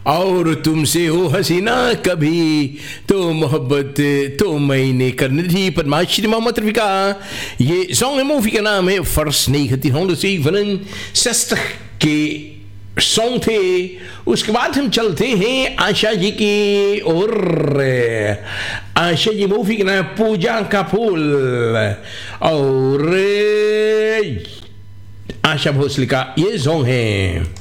और तुमसे हो हसीना कभी तो मोहब्बत तो मैंने करनी थी पद्माश्री मोहम्मद रफीका। ये सॉन्ग है, मूवी का नाम है फर्स्ट 1960 के सॉन्ग थे। उसके बाद हम चलते हैं आशा जी की और आशा जी मूवी का नाम पूजा का फूल और आशा भोसले का ये सॉन्ग है।